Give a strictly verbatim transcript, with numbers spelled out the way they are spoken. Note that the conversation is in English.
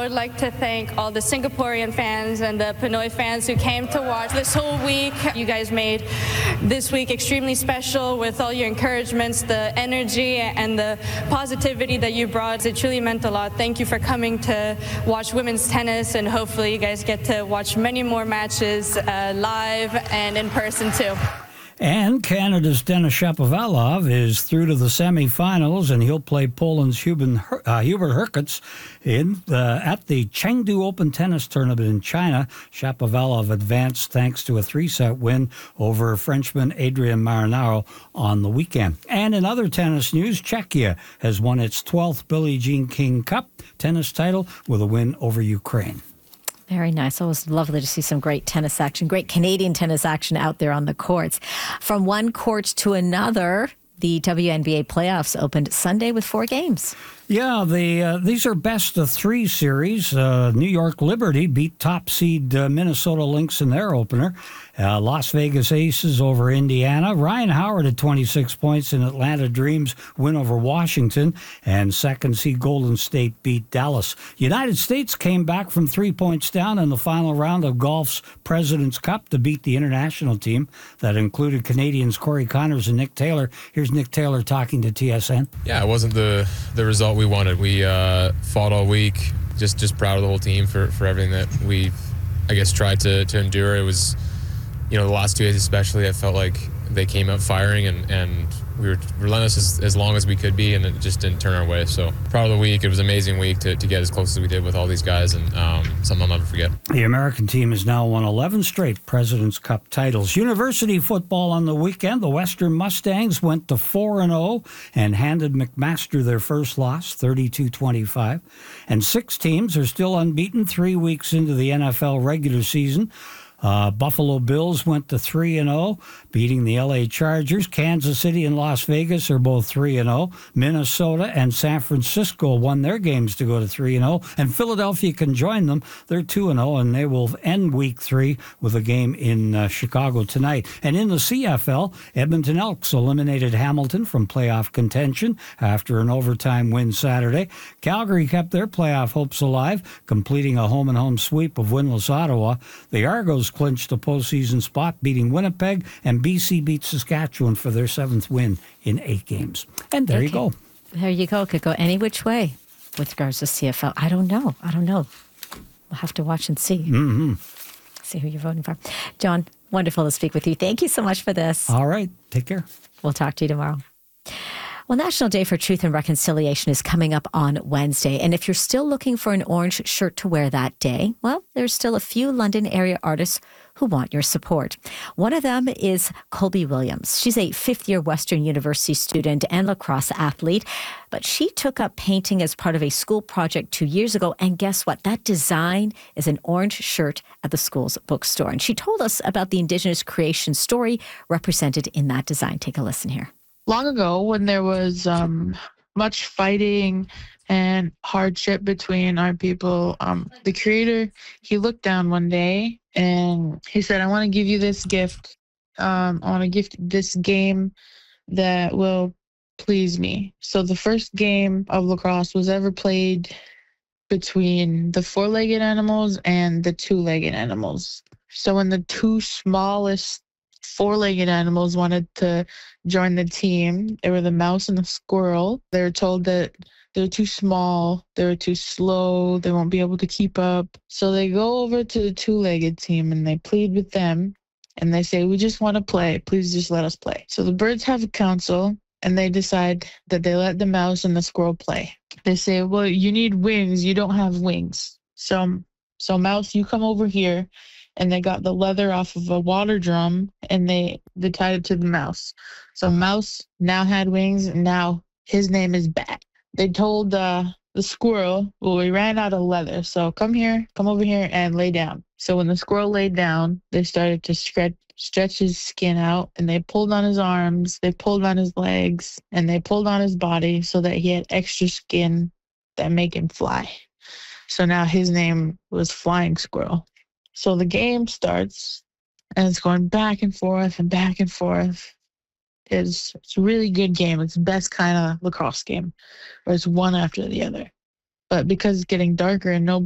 would like to thank all the Singaporean fans and the Pinoy fans who came to watch this whole week. You guys made this week extremely special with all your encouragements, the energy and the positivity that you brought. It truly meant a lot. Thank you for coming to watch women's tennis, and hopefully you guys get to watch many more matches uh, live and in person too. And Canada's Denis Shapovalov is through to the semifinals, and he'll play Poland's Hubert, uh, Hubert Hurkacz in uh, at the Chengdu Open Tennis Tournament in China. Shapovalov advanced thanks to a three-set win over Frenchman Adrian Marinaro on the weekend. And in other tennis news, Czechia has won its twelfth Billie Jean King Cup tennis title with a win over Ukraine. Very nice. Always lovely to see some great tennis action, great Canadian tennis action out there on the courts. From one court to another, the W N B A playoffs opened Sunday with four games. Yeah, the uh, these are best of three series. Uh, New York Liberty beat top seed uh, Minnesota Lynx in their opener. Uh, Las Vegas Aces over Indiana. Ryan Howard at twenty-six points in Atlanta Dreams win over Washington. And second seed Golden State beat Dallas. United States came back from three points down in the final round of golf's President's Cup to beat the international team that included Canadians Corey Connors and Nick Taylor. Here's Nick Taylor talking to T S N. Yeah, it wasn't the, the result we wanted. We uh, fought all week. Just just proud of the whole team for, for everything that we, I guess, tried to, to endure. It was, you know, the last two days especially, I felt like they came out firing, and, and we were relentless as, as long as we could be, and it just didn't turn our way. So proud of the week. It was an amazing week to, to get as close as we did with all these guys, and um, something I'll never forget. The American team has now won eleven straight President's Cup titles. University football on the weekend. The Western Mustangs went to four and oh and handed McMaster their first loss, thirty-two twenty-five. And six teams are still unbeaten three weeks into the N F L regular season. Uh, Buffalo Bills went to three and oh, beating the L A Chargers. Kansas City and Las Vegas are both three and oh. Minnesota and San Francisco won their games to go to three and oh. And Philadelphia can join them. They're two and oh, and they will end week three with a game in uh, Chicago tonight. And in the C F L, Edmonton Elks eliminated Hamilton from playoff contention after an overtime win Saturday. Calgary kept their playoff hopes alive, completing a home-and-home sweep of winless Ottawa. The Argos clinched a postseason spot, beating Winnipeg, and B C beat Saskatchewan for their seventh win in eight games. And there okay. you go. There you go. Could go any which way with regards to C F L. I don't know. I don't know. We'll have to watch and see. Mm-hmm. See who you're voting for. John, wonderful to speak with you. Thank you so much for this. All right. Take care. We'll talk to you tomorrow. Well, National Day for Truth and Reconciliation is coming up on Wednesday. And if you're still looking for an orange shirt to wear that day, well, there's still a few London area artists who want your support. One of them is Colby Williams. She's a fifth-year Western University student and lacrosse athlete, but she took up painting as part of a school project two years ago. And guess what? That design is an orange shirt at the school's bookstore. And she told us about the Indigenous creation story represented in that design. Take a listen here. Long ago, when there was um, much fighting and hardship between our people, um, the creator, he looked down one day and he said, I want to give you this gift. Um, I want to gift this game that will please me. So the first game of lacrosse was ever played between the four-legged animals and the two-legged animals. So when the two smallest four-legged animals wanted to join the team, they were the mouse and the squirrel. They were told that they're too small, they're too slow, they won't be able to keep up. So they go over to the two-legged team and they plead with them and they say, we just want to play, please just let us play. So the birds have a council and they decide that they let the mouse and the squirrel play. They say, well, you need wings, you don't have wings. So, so mouse, you come over here. And they got the leather off of a water drum and they, they tied it to the mouse. So mouse now had wings and now his name is Bat. They told uh, the squirrel, well, we ran out of leather, so come here, come over here and lay down. So when the squirrel laid down, they started to stretch, stretch his skin out and they pulled on his arms, they pulled on his legs, and they pulled on his body so that he had extra skin that make him fly. So now his name was Flying Squirrel. So the game starts, and it's going back and forth and back and forth. It's, it's a really good game. It's the best kind of lacrosse game, where it's one after the other. But because it's getting darker and no